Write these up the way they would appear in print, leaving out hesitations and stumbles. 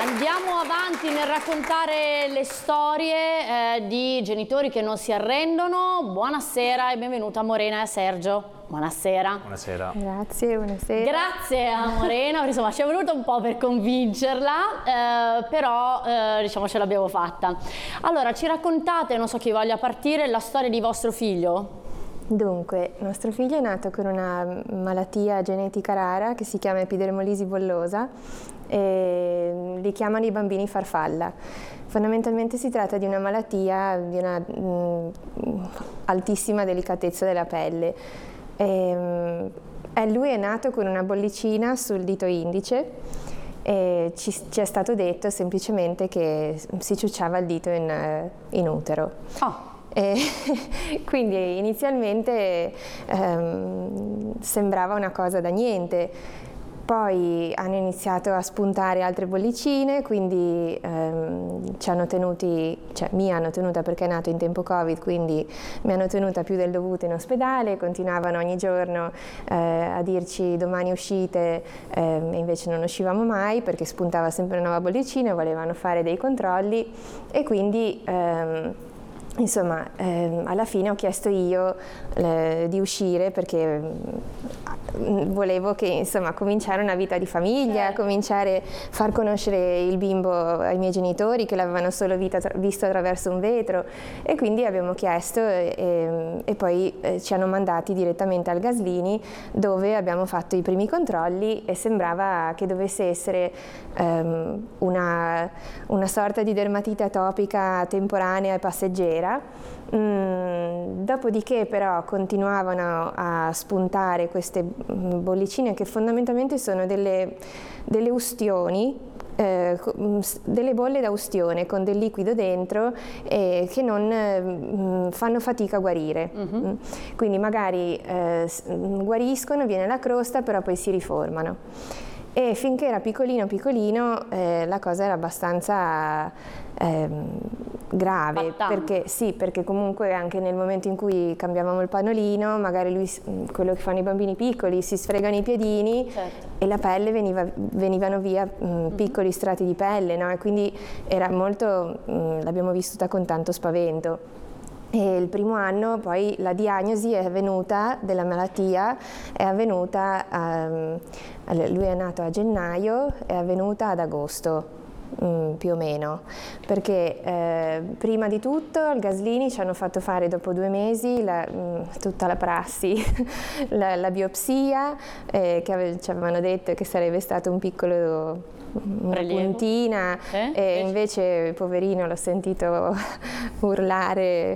Andiamo avanti nel raccontare le storie di genitori che non si arrendono. Buonasera e benvenuta Morena e Sergio. Buonasera. Buonasera. Grazie, buonasera. Grazie a Morena, insomma ci è voluto un po' per convincerla, però diciamo ce l'abbiamo fatta. Allora, ci raccontate, non so chi voglia partire, la storia di vostro figlio? Dunque, nostro figlio è nato con una malattia genetica rara che si chiama epidermolisi bollosa e li chiamano i bambini farfalla. Fondamentalmente si tratta di una malattia di una altissima delicatezza della pelle. Lui è nato con una bollicina sul dito indice e ci è stato detto semplicemente che si ciucciava il dito in utero. Oh. Quindi inizialmente sembrava una cosa da niente, poi hanno iniziato a spuntare altre bollicine, quindi ci hanno tenuti, cioè mi hanno tenuta perché è nato in tempo Covid, quindi mi hanno tenuta più del dovuto in ospedale, continuavano ogni giorno a dirci domani uscite e invece non uscivamo mai perché spuntava sempre una nuova bollicina, volevano fare dei controlli e quindi insomma, alla fine ho chiesto io di uscire perché volevo che, insomma, cominciare una vita di famiglia, cominciare a far conoscere il bimbo ai miei genitori che l'avevano solo visto attraverso un vetro e quindi abbiamo chiesto e poi ci hanno mandati direttamente al Gaslini dove abbiamo fatto i primi controlli e sembrava che dovesse essere una sorta di dermatite atopica temporanea e passeggera. Dopodiché però continuavano a spuntare queste bollicine che fondamentalmente sono delle ustioni, delle bolle da ustione con del liquido dentro che non fanno fatica a guarire. Quindi magari guariscono, viene la crosta, però poi si riformano. E finché era piccolino la cosa era abbastanza grave, perché comunque anche nel momento in cui cambiavamo il pannolino, magari lui, quello che fanno i bambini piccoli, si sfregano i piedini, certo, e la pelle venivano via piccoli strati di pelle, no? E quindi era molto, l'abbiamo vissuta con tanto spavento. E il primo anno poi la diagnosi è avvenuta della malattia, è avvenuta, lui è nato a gennaio, è avvenuta ad agosto. Più o meno, perché prima di tutto al Gaslini ci hanno fatto fare dopo 2 mesi tutta la prassi, la biopsia, che ci avevano detto che sarebbe stato un piccolo una puntina, e invece poverino l'ho sentito urlare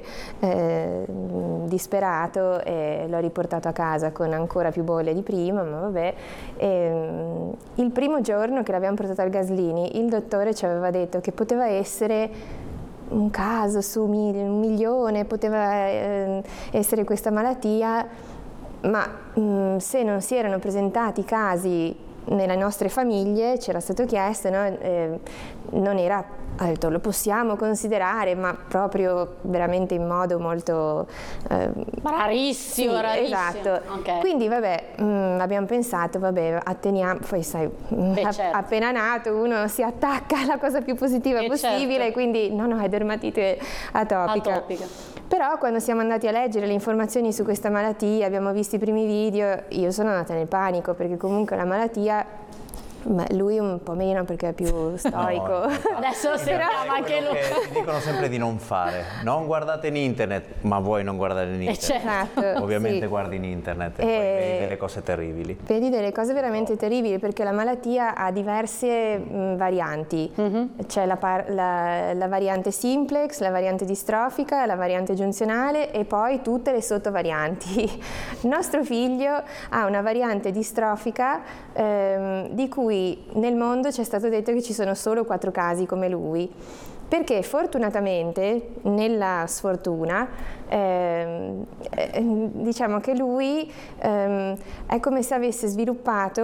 disperato e l'ho riportato a casa con ancora più bolle di prima, ma vabbè. Il primo giorno che l'abbiamo portato al Gaslini il dottore ci aveva detto che poteva essere un caso su 1 milione, poteva essere questa malattia, ma se non si erano presentati casi nelle nostre famiglie, ci era stato chiesto, no? Non era, ha detto, lo possiamo considerare, ma proprio veramente in modo molto rarissimo, sì, rarissimo. Esatto. Okay. Quindi vabbè, abbiamo pensato, vabbè, atteniamo, poi sai, certo, appena nato uno si attacca alla cosa più positiva possibile, certo, quindi no, è dermatite atopica. Però quando siamo andati a leggere le informazioni su questa malattia, abbiamo visto i primi video, io sono andata nel panico perché comunque la malattia, lui un po' meno perché è più stoico. No, adesso lo sentiamo anche lui. Ti dicono sempre di non fare, non guardate in internet, ma vuoi non guardare in internet. Certo, ovviamente sì, guardi in internet e poi vedi delle cose terribili. Vedi delle cose veramente terribili perché la malattia ha diverse varianti. C'è la variante simplex, la variante distrofica, la variante giunzionale e poi tutte le sottovarianti. Il nostro figlio ha una variante distrofica di cui nel mondo ci è stato detto che ci sono solo 4 casi come lui, perché fortunatamente nella sfortuna diciamo che lui è come se avesse sviluppato